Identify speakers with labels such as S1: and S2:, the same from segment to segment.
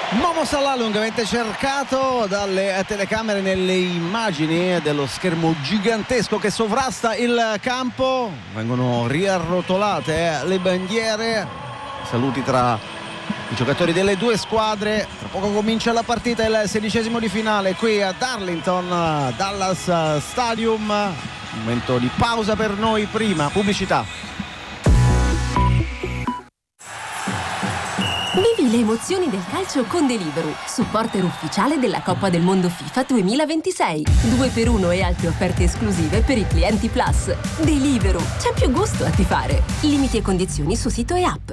S1: Momo Salah, lungamente cercato dalle telecamere nelle immagini dello schermo gigantesco che sovrasta il campo. Vengono riarrotolate le bandiere. Saluti tra i giocatori delle due squadre. Tra poco comincia la partita, il 16° di finale qui a Darlington, Dallas Stadium. Momento di pausa per noi, prima pubblicità.
S2: Vivi le emozioni del calcio con Deliveroo, supporter ufficiale della Coppa del Mondo FIFA 2026. 2x1 e altre offerte esclusive per i clienti Plus. Deliveroo, c'è più gusto a tifare. Limiti e condizioni su sito e app.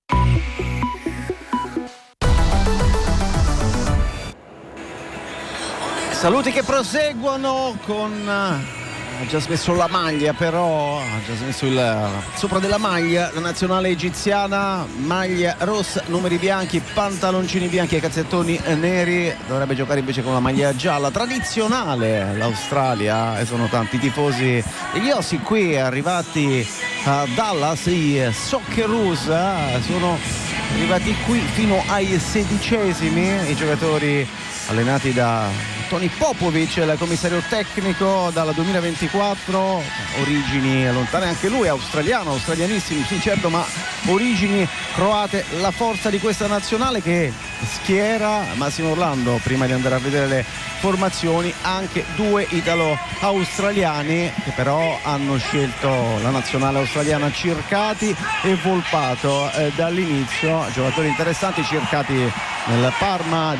S1: Saluti che proseguono con... ha già smesso la maglia, però ha già smesso il sopra della maglia la nazionale egiziana, maglia rossa, numeri bianchi, pantaloncini bianchi e calzettoni neri. Dovrebbe giocare invece con la maglia gialla tradizionale l'Australia, e sono tanti i tifosi degli Ossi qui arrivati a Dallas. I Socceroos sono arrivati qui fino ai 16esimi, i giocatori allenati da Tony Popovic, il commissario tecnico dal 2024, origini lontane anche lui, australianissimo, sì certo, ma origini croate. La forza di questa nazionale che schiera Massimo Orlando, prima di andare a vedere le formazioni, anche due italo-australiani che però hanno scelto la nazionale australiana, Circati e Volpato dall'inizio, giocatori interessanti. Circati nel Parma